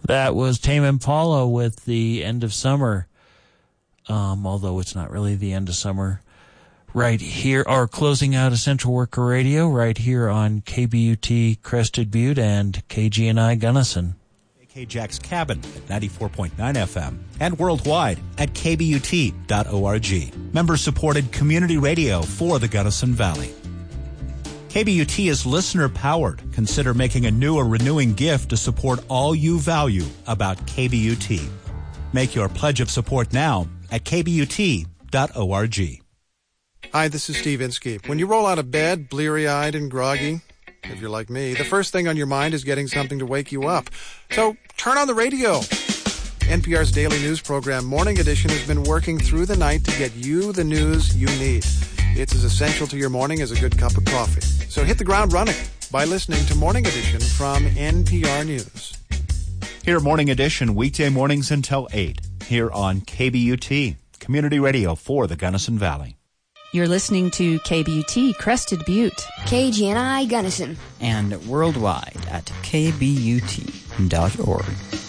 That was Tame Impala with The End of Summer, although it's not really the end of summer. Right here, or closing out Essential Worker Radio, right here on KBUT Crested Butte and KGNI Gunnison. Jack's Cabin at 94.9 FM and worldwide at kbut.org. Member-supported community radio for the Gunnison Valley. KBUT is listener-powered. Consider making a new or renewing gift to support all you value about KBUT. Make your pledge of support now at kbut.org. Hi, this is Steve Inskeep. When you roll out of bed, bleary-eyed and groggy, if you're like me, the first thing on your mind is getting something to wake you up. So turn on the radio. NPR's daily news program, Morning Edition, has been working through the night to get you the news you need. It's as essential to your morning as a good cup of coffee. So hit the ground running by listening to Morning Edition from NPR News. Hear Morning Edition weekday mornings until 8 here on KBUT, community radio for the Gunnison Valley. You're listening to KBUT Crested Butte, KGNI Gunnison, and worldwide at kbut.org.